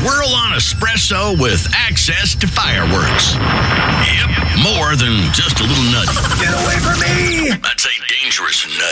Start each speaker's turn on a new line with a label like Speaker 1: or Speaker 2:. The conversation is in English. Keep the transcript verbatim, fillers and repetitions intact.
Speaker 1: swirl on espresso with access to fireworks. Yep, more than just a little nutty.
Speaker 2: Get away from me!
Speaker 1: That's a dangerous nut.